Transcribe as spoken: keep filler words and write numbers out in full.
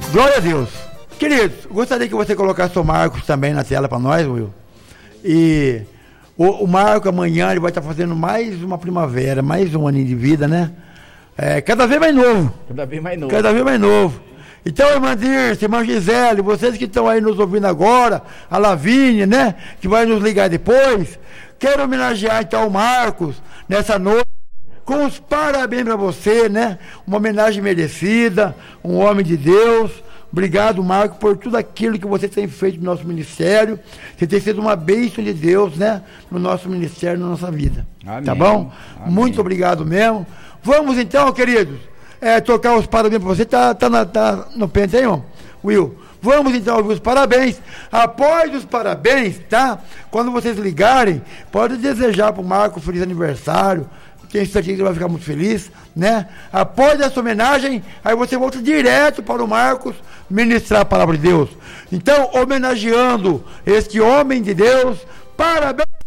Glória a Deus. Queridos, gostaria que você colocasse o Marcos também na tela para nós, Will. E o, o Marcos amanhã ele vai estar fazendo mais uma primavera, mais um aninho de vida, né? É, cada vez mais novo. Cada vez mais novo. Cada vez mais novo. Então, irmã Dirce, irmã Gisele, vocês que estão aí nos ouvindo agora, a Lavínia, né? Que vai nos ligar depois. Quero homenagear então o Marcos nessa noite. Com os parabéns para você, né? Uma homenagem merecida, um homem de Deus. Obrigado, Marco, por tudo aquilo que você tem feito no nosso ministério. Você tem sido uma bênção de Deus, né? No nosso ministério, na nossa vida. Amém. Tá bom? Amém. Muito obrigado mesmo. Vamos então, queridos, é, tocar os parabéns para você. Tá, tá, na, tá no pente aí, irmão? Will. Vamos então ouvir os parabéns. Após os parabéns, tá? Quando vocês ligarem, pode desejar para o Marco feliz aniversário. Tem certeza que vai ficar muito feliz, né? Após essa homenagem, aí você volta direto para o Marcos ministrar a palavra de Deus. Então, homenageando este homem de Deus, parabéns!